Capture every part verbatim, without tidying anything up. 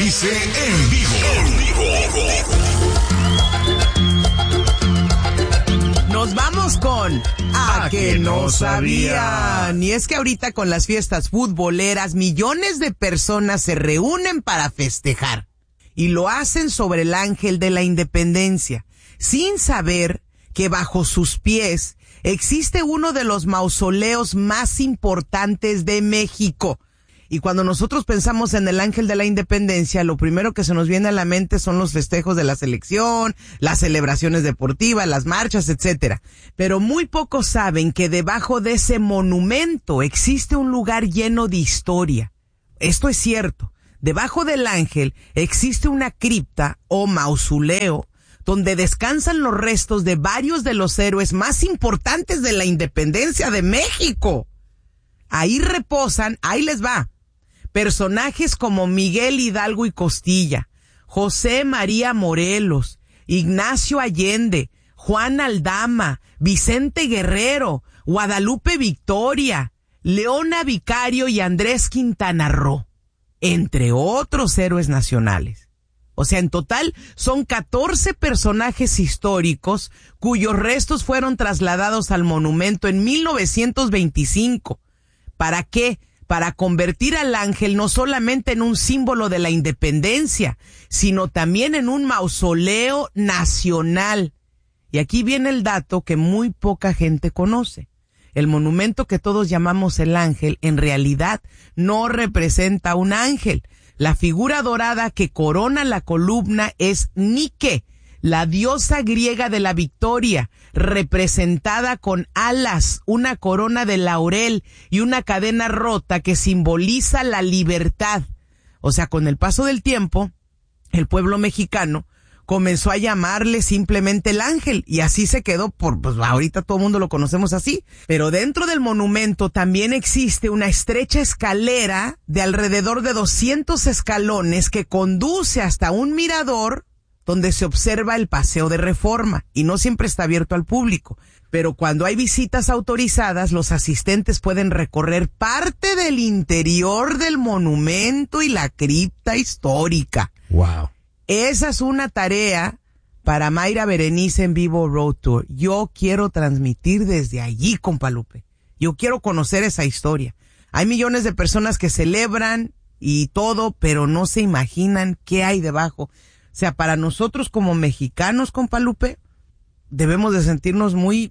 Berenice en vivo. En vivo. Nos vamos con A, A que, que no no sabían. Y es que ahorita con las fiestas futboleras, millones de personas se reúnen para festejar. Y lo hacen sobre el Ángel de la Independencia, sin saber que bajo sus pies existe uno de los mausoleos más importantes de México. Y cuando nosotros pensamos en el Ángel de la Independencia, lo primero que se nos viene a la mente son los festejos de la selección, las celebraciones deportivas, las marchas, etcétera. Pero muy pocos saben que debajo de ese monumento existe un lugar lleno de historia. Esto es cierto. Debajo del Ángel existe una cripta o mausoleo donde descansan los restos de varios de los héroes más importantes de la independencia de México. Ahí reposan, ahí les va, personajes como Miguel Hidalgo y Costilla, José María Morelos, Ignacio Allende, Juan Aldama, Vicente Guerrero, Guadalupe Victoria, Leona Vicario y Andrés Quintana Roo, entre otros héroes nacionales. O sea, en total son catorce personajes históricos cuyos restos fueron trasladados al monumento en mil novecientos veinticinco. ¿Para qué? Para convertir al Ángel no solamente en un símbolo de la independencia, sino también en un mausoleo nacional. Y aquí viene el dato que muy poca gente conoce. El monumento que todos llamamos el Ángel en realidad no representa un ángel. La figura dorada que corona la columna es Nike, la diosa griega de la victoria, representada con alas, una corona de laurel y una cadena rota que simboliza la libertad. O sea, con el paso del tiempo, el pueblo mexicano comenzó a llamarle simplemente el Ángel y así se quedó por, pues ahorita todo el mundo lo conocemos así. Pero dentro del monumento también existe una estrecha escalera de alrededor de doscientos escalones que conduce hasta un mirador donde se observa el Paseo de Reforma y no siempre está abierto al público. Pero cuando hay visitas autorizadas, los asistentes pueden recorrer parte del interior del monumento y la cripta histórica. Wow. Esa es una tarea para Mayra Berenice en Vivo Road Tour. Yo quiero transmitir desde allí, compa Lupe. Yo quiero conocer esa historia. Hay millones de personas que celebran y todo, pero no se imaginan qué hay debajo. O sea, para nosotros como mexicanos, compa Lupe, debemos de sentirnos muy...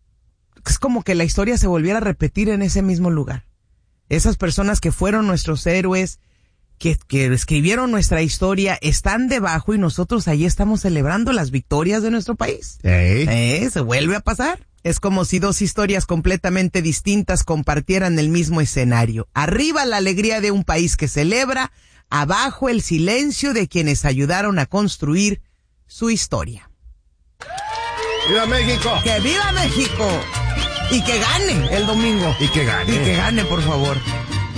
Es como que la historia se volviera a repetir en ese mismo lugar. Esas personas que fueron nuestros héroes, Que, que escribieron nuestra historia, están debajo y nosotros ahí estamos celebrando las victorias de nuestro país. Hey. Eh, se vuelve a pasar. Es como si dos historias completamente distintas compartieran el mismo escenario. Arriba la alegría de un país que celebra, abajo el silencio de quienes ayudaron a construir su historia. ¡Viva México! ¡Que viva México! Y que gane el domingo. Y que gane. Y que gane, por favor.